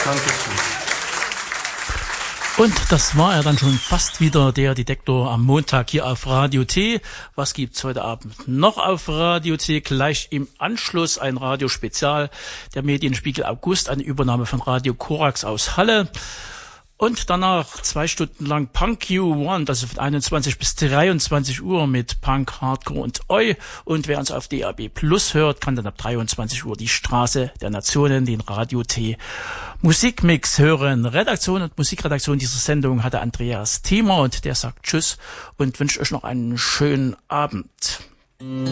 Dankeschön. Und das war ja dann schon fast wieder der Detektor am Montag hier auf Radio T. Was gibt's heute Abend noch auf Radio T? Gleich im Anschluss ein Radiospezial, der Medienspiegel August, eine Übernahme von Radio Korax aus Halle. Und danach 2 Stunden lang Punk U1, das ist von 21 bis 23 Uhr mit Punk, Hardcore und Oi. Und wer uns auf DAB Plus hört, kann dann ab 23 Uhr die Straße der Nationen, den Radio T Musikmix hören. Redaktion und Musikredaktion dieser Sendung hatte Andreas Thiemer und der sagt Tschüss und wünscht euch noch einen schönen Abend.